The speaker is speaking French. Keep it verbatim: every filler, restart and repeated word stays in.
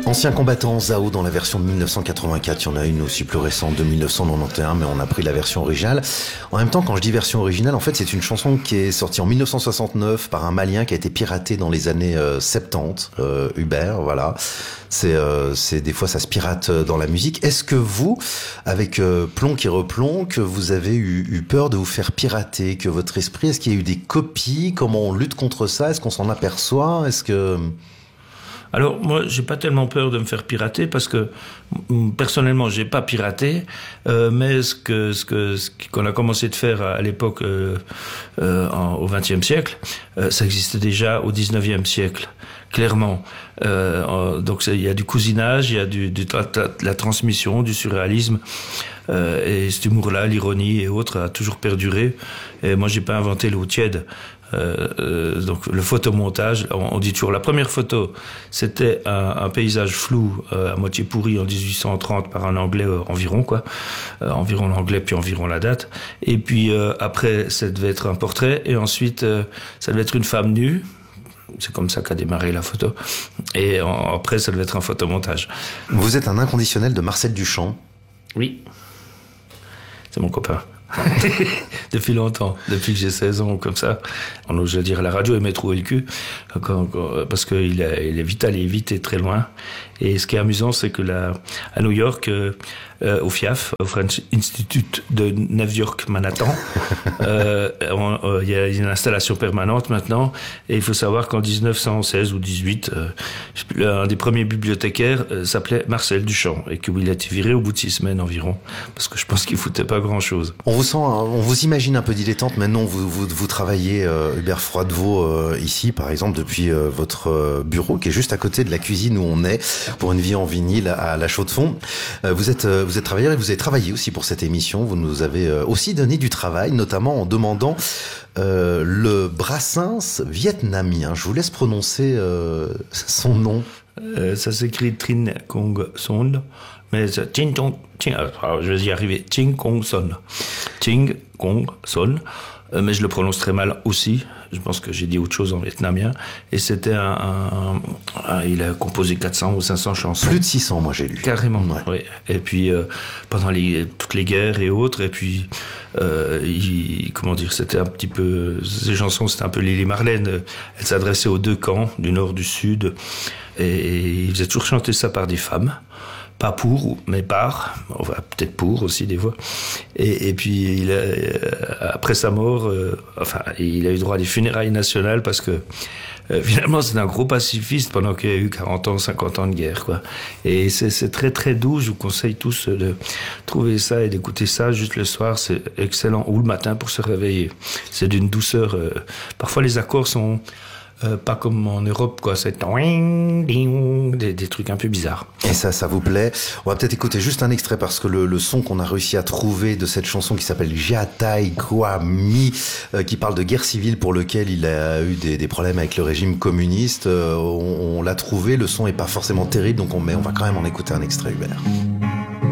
Ancien combattant, Zao dans la version de dix-neuf cent quatre-vingt-quatre, il y en a une aussi plus récente de dix-neuf cent quatre-vingt-onze, mais on a pris la version originale. En même temps, quand je dis version originale, en fait, c'est une chanson qui est sortie en dix-neuf cent soixante-neuf par un Malien qui a été piraté dans les années euh, soixante-dix, euh, Hubert, voilà. C'est, euh, c'est des fois ça se pirate dans la musique. Est-ce que vous, avec euh, Plomb qui replomb, que vous avez eu, eu peur de vous faire pirater, que votre esprit, est-ce qu'il y a eu des copies? Comment on lutte contre ça? Est-ce qu'on s'en aperçoit? Est-ce que... Alors moi, j'ai pas tellement peur de me faire pirater parce que personnellement, j'ai pas piraté, euh, mais ce que ce que ce qu'on a commencé de faire à l'époque euh, euh, en, au vingtième siècle, euh, ça existait déjà au dix-neuvième siècle, clairement. Euh, donc il y a du cousinage, il y a du, du de la transmission, du surréalisme. Euh, et cet humour-là, l'ironie et autres, a toujours perduré. Et moi, j'ai pas inventé l'eau tiède. Euh, euh, donc le photomontage, on, on dit toujours la première photo, c'était un, un paysage flou, euh, à moitié pourri en dix-huit cent trente par un Anglais euh, environ quoi, euh, environ l'anglais puis environ la date. Et puis euh, après, ça devait être un portrait et ensuite euh, ça devait être une femme nue. C'est comme ça qu'a démarré la photo. Et en, après, ça devait être un photomontage. Vous êtes un inconditionnel de Marcel Duchamp. Oui, c'est mon copain. Depuis longtemps, depuis que j'ai seize ans, comme ça. On ose dire la radio et m'est trouvé le cul, quand, quand, parce qu'il est, il est vite allé vite et très loin. Et ce qui est amusant, c'est que là, à New York, euh, euh, au F I A F, au French Institute de New York Manhattan, euh, on, euh, il y a une installation permanente maintenant. Et il faut savoir qu'en dix-neuf cent seize ou dix-huit, euh, un des premiers bibliothécaires euh, s'appelait Marcel Duchamp et qu'il a été viré au bout de six semaines environ, parce que je pense qu'il foutait pas grand-chose. On vous sent, on vous imagine un peu dilettante. Maintenant, vous vous, vous travaillez euh, Hubert Froidevaux euh, ici, par exemple, depuis euh, votre euh, bureau qui est juste à côté de la cuisine où on est pour une vie en vinyle à La Chaux-de-Fonds. Euh, vous êtes euh, vous êtes travailleur et vous avez travaillé aussi pour cette émission. Vous nous avez euh, aussi donné du travail, notamment en demandant euh, le Brassens vietnamien. Je vous laisse prononcer euh, son nom. Euh, ça s'écrit Trin Kong Son, mais c'est Ting Tong, Ting, alors je vais y arriver, Ting Kong Son, Ting Kong Son, euh, mais je le prononce très mal aussi. Je pense que j'ai dit autre chose en vietnamien. Et c'était un, un, un il a composé quatre cents ou cinq cents chansons. Plus de six cents, moi j'ai lu. Carrément, ouais. Oui. Et puis euh, pendant les, toutes les guerres et autres, et puis euh, il, comment dire, c'était un petit peu, ces chansons, c'était un peu Lily Marlène. Elle s'adressait aux deux camps, du nord, du sud, et, et il faisait toujours chanter ça par des femmes. Pas pour, mais par, enfin, peut-être pour aussi des fois. Et, et puis, il a, euh, après sa mort, euh, enfin, il a eu droit à des funérailles nationales parce que euh, finalement, c'est un gros pacifiste pendant qu'il y a eu quarante ans, cinquante ans de guerre, quoi. Et c'est, c'est très très doux. Je vous conseille tous de trouver ça et d'écouter ça juste le soir. C'est excellent. Ou le matin pour se réveiller. C'est d'une douceur. Euh, parfois, les accords sont Euh, pas comme en Europe, quoi. C'est des, des trucs un peu bizarres. Et ça, ça vous plaît? On va peut-être écouter juste un extrait parce que le, le son qu'on a réussi à trouver de cette chanson qui s'appelle Jatai Kwami, euh, qui parle de guerre civile pour lequel il a eu des, des problèmes avec le régime communiste, euh, on, on l'a trouvé. Le son est pas forcément terrible, donc on met, on va quand même en écouter un extrait, Hubert.